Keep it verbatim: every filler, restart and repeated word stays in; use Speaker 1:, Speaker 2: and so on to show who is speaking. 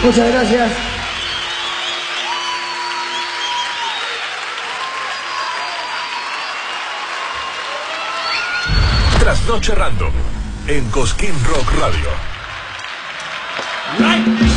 Speaker 1: Muchas gracias.
Speaker 2: Trasnoche Random en Cosquín Rock Radio.